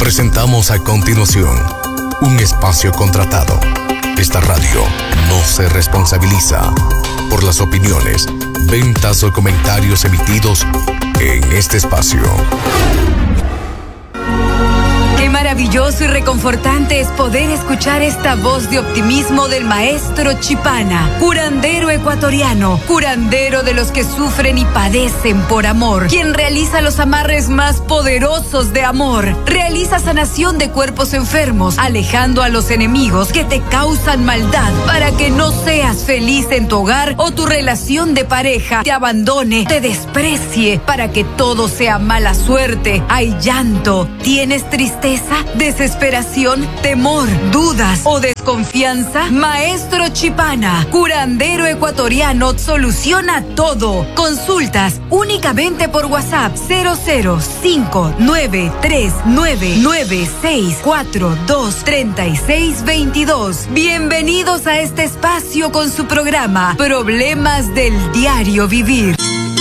Presentamos a continuación un espacio contratado. Esta radio no se responsabiliza por las opiniones, ventas o comentarios emitidos en este espacio. Qué maravilloso y reconfortante es poder escuchar esta voz de optimismo del maestro Chipana, curandero ecuatoriano, curandero de los que sufren y padecen por amor, quien realiza los amarres más poderosos de amor, realiza sanación de cuerpos enfermos, alejando a los enemigos que te causan maldad para que no seas feliz en tu hogar o tu relación de pareja te abandone, te desprecie, para que todo sea mala suerte, hay llanto, tienes tristeza, desesperación, temor, dudas o desconfianza. Maestro Chipana, curandero ecuatoriano, soluciona todo. Consultas únicamente por WhatsApp 0059399642362. Bienvenidos a este espacio con su programa Problemas del Diario Vivir.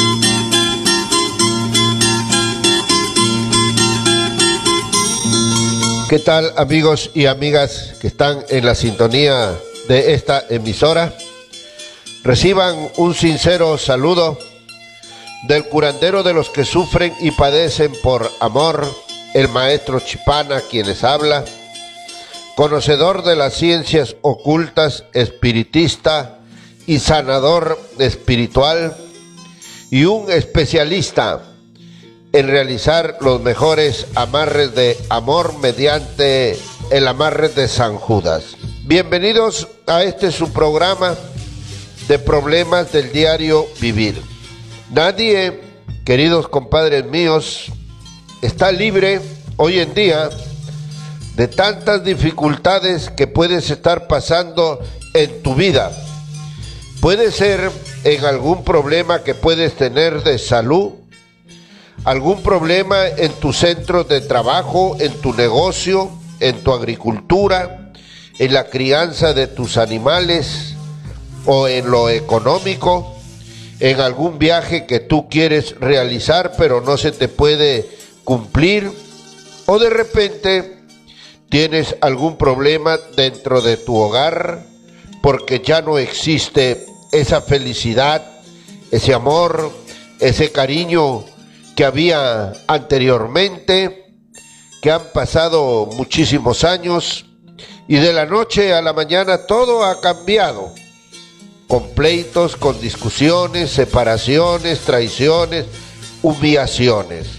¿Qué tal, amigos y amigas que están en la sintonía de esta emisora? Reciban un sincero saludo del curandero de los que sufren y padecen por amor, el maestro Chipana, quien les habla, conocedor de las ciencias ocultas, espiritista y sanador espiritual, y un especialista en realizar los mejores amarres de amor mediante el amarre de San Judas. Bienvenidos a este su programa de Problemas del Diario Vivir. Nadie, queridos compadres míos, está libre hoy en día de tantas dificultades que puedes estar pasando en tu vida. Puede ser en algún problema que puedes tener de salud, algún problema en tu centro de trabajo, en tu negocio, en tu agricultura, en la crianza de tus animales o en lo económico, en algún viaje que tú quieres realizar pero no se te puede cumplir, o de repente tienes algún problema dentro de tu hogar porque ya no existe esa felicidad, ese amor, ese cariño que había anteriormente, que han pasado muchísimos años y de la noche a la mañana todo ha cambiado, con pleitos, con discusiones, separaciones, traiciones, humillaciones.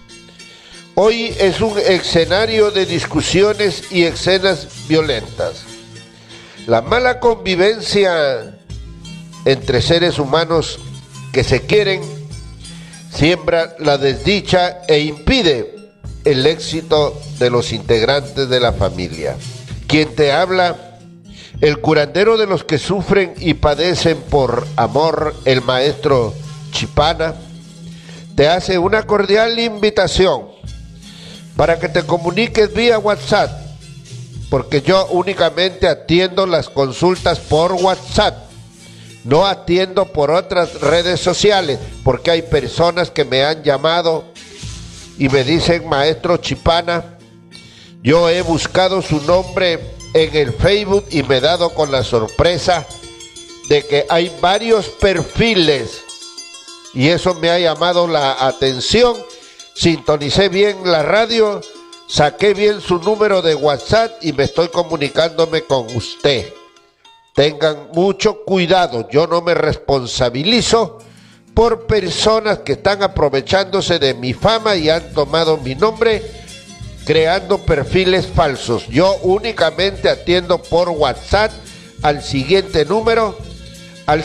Hoy es un escenario de discusiones y escenas violentas. La mala convivencia entre seres humanos que se quieren siembra la desdicha e impide el éxito de los integrantes de la familia. Quien te habla, el curandero de los que sufren y padecen por amor, el maestro Chipana, te hace una cordial invitación para que te comuniques vía WhatsApp, porque yo únicamente atiendo las consultas por WhatsApp. No atiendo por otras redes sociales, porque hay personas que me han llamado y me dicen: maestro Chipana, yo he buscado su nombre en el Facebook y me he dado con la sorpresa de que hay varios perfiles, y eso me ha llamado la atención. Sintonicé bien la radio, saqué bien su número de WhatsApp y me estoy comunicándome con usted. Tengan mucho cuidado, yo no me responsabilizo por personas que están aprovechándose de mi fama y han tomado mi nombre creando perfiles falsos. Yo únicamente atiendo por WhatsApp al siguiente número, al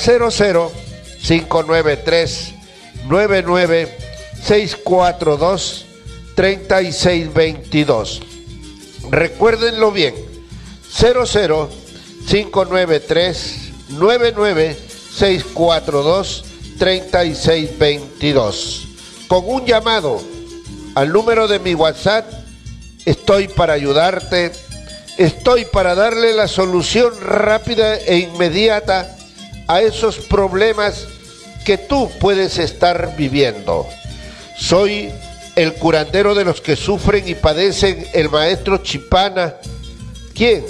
0059399642362. Recuérdenlo bien, 593-99-642-3622. Con un llamado al número de mi WhatsApp, estoy para ayudarte, estoy para darle la solución rápida e inmediata a esos problemas que tú puedes estar viviendo. Soy el curandero de los que sufren y padecen, el maestro Chipana, quien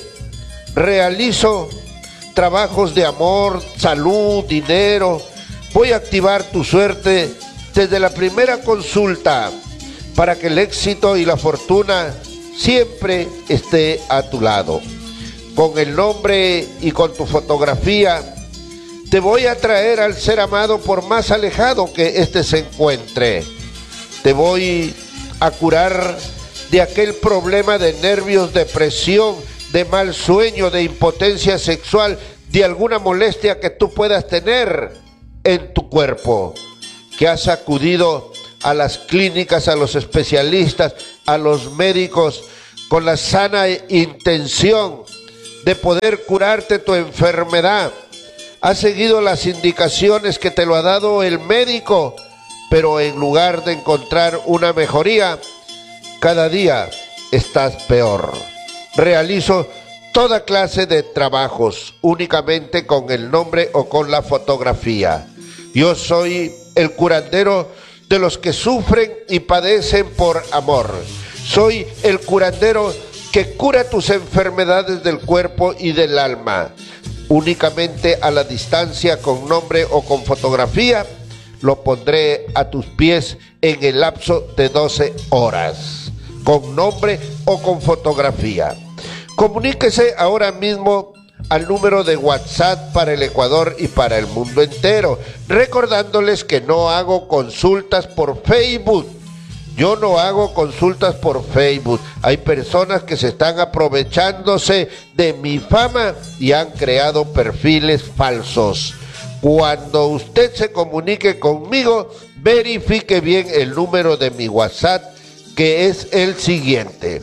realizo trabajos de amor, salud, dinero. Voy a activar tu suerte desde la primera consulta para que el éxito y la fortuna siempre esté a tu lado. Con el nombre y con tu fotografía te voy a traer al ser amado por más alejado que éste se encuentre. Te voy a curar de aquel problema de nervios, depresión, de mal sueño, de impotencia sexual, de alguna molestia que tú puedas tener en tu cuerpo, que has acudido a las clínicas, a los especialistas, a los médicos, con la sana intención de poder curarte tu enfermedad. Has seguido las indicaciones que te lo ha dado el médico, pero en lugar de encontrar una mejoría, cada día estás peor. Realizo toda clase de trabajos únicamente con el nombre o con la fotografía. Yo soy el curandero de los que sufren y padecen por amor. Soy el curandero que cura tus enfermedades del cuerpo y del alma. Únicamente a la distancia, con nombre o con fotografía, lo pondré a tus pies en el lapso de 12 horas, con nombre o con fotografía. Comuníquese ahora mismo al número de WhatsApp para el Ecuador y para el mundo entero, recordándoles que no hago consultas por Facebook. Yo no hago consultas por Facebook. Hay personas que se están aprovechándose de mi fama y han creado perfiles falsos. Cuando usted se comunique conmigo, verifique bien el número de mi WhatsApp, que es el siguiente: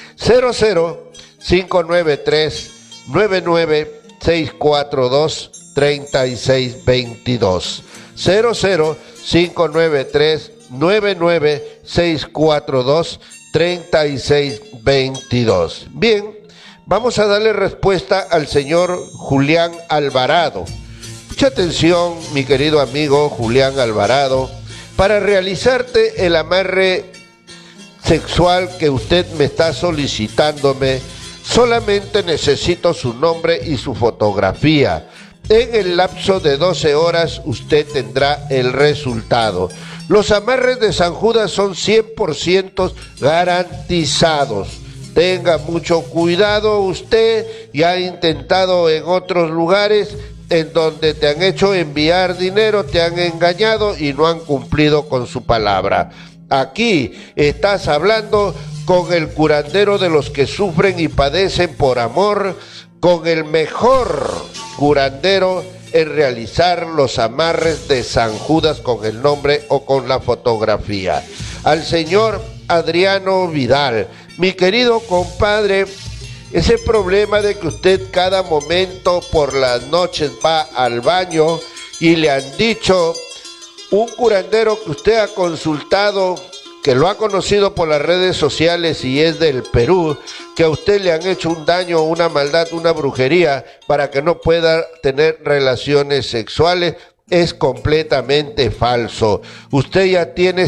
00-593-99642-3622. 00-593-99642-3622. Bien, vamos a darle respuesta al señor Julián Alvarado. Mucha atención, mi querido amigo Julián Alvarado. Para realizarte el amarre sexual que usted me está solicitándome, solamente necesito su nombre y su fotografía. En el lapso de 12 horas usted tendrá el resultado. Los amarres de San Judas son 100% garantizados. Tenga mucho cuidado, usted ya ha intentado en otros lugares en donde te han hecho enviar dinero, te han engañado y no han cumplido con su palabra. Aquí estás hablando con el curandero de los que sufren y padecen por amor, con el mejor curandero en realizar los amarres de San Judas con el nombre o con la fotografía. Al señor Adriano Vidal, mi querido compadre, ese problema de que usted cada momento por las noches va al baño y le han dicho, un curandero que usted ha consultado, que lo ha conocido por las redes sociales y es del Perú, que a usted le han hecho un daño, una maldad, una brujería para que no pueda tener relaciones sexuales, es completamente falso. Usted ya tiene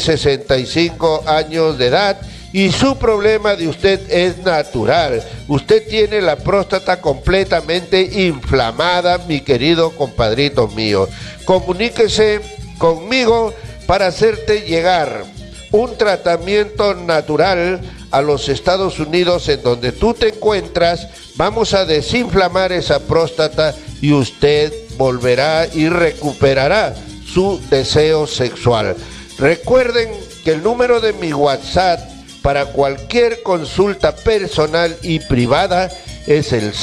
65 años de edad y su problema de usted es natural. Usted tiene la próstata completamente inflamada, mi querido compadrito mío. Comuníquese conmigo para hacerte llegar un tratamiento natural a los Estados Unidos en donde tú te encuentras. Vamos a desinflamar esa próstata y usted volverá y recuperará su deseo sexual. Recuerden que el número de mi WhatsApp para cualquier consulta personal y privada es el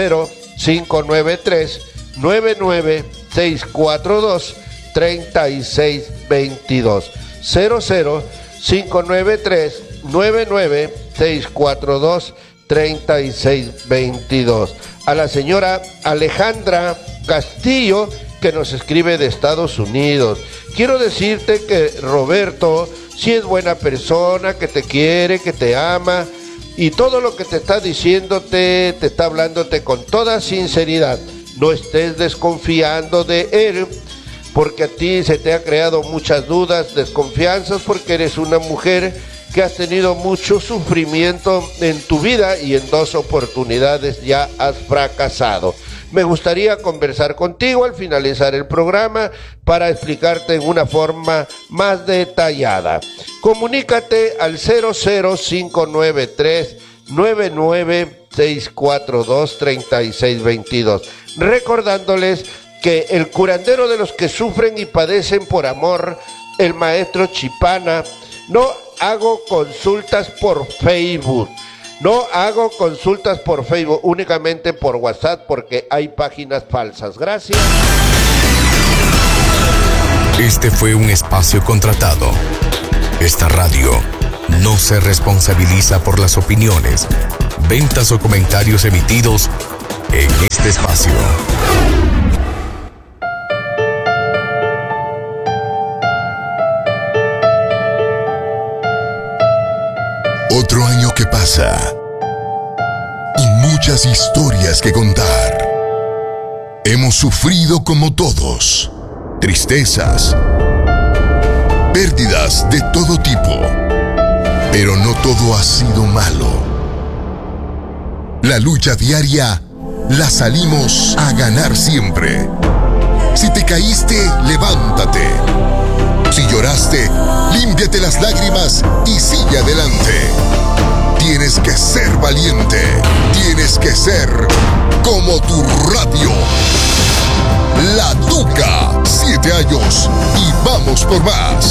00-593-99642-3622. 00-593-99642-3622. A la señora Alejandra Castillo, que nos escribe de Estados Unidos. Quiero decirte que Roberto sí es buena persona, que te quiere, que te ama, y todo lo que te está diciéndote, te está hablándote con toda sinceridad. No estés desconfiando de él. porque a ti se te ha creado muchas dudas, desconfianzas, porque eres una mujer que has tenido mucho sufrimiento en tu vida y en 2 oportunidades ya has fracasado. Me gustaría conversar contigo al finalizar el programa para explicarte en una forma más detallada. Comunícate al 00593 99642 3622, recordándoles que el curandero de los que sufren y padecen por amor, el maestro Chipana, no hago consultas por Facebook. No hago consultas por Facebook, únicamente por WhatsApp, porque hay páginas falsas. Gracias. Este fue un espacio contratado. Esta radio no se responsabiliza por las opiniones, ventas o comentarios emitidos en este espacio. Otro año que pasa y muchas historias que contar. Hemos sufrido como todos, tristezas, pérdidas de todo tipo, pero no todo ha sido malo. La lucha diaria la salimos a ganar siempre. Si te caíste, levántate. Si lloraste, límpiate las lágrimas y sigue adelante. Tienes que ser valiente. Tienes que ser como tu radio. La Tuca, 7 años y vamos por más.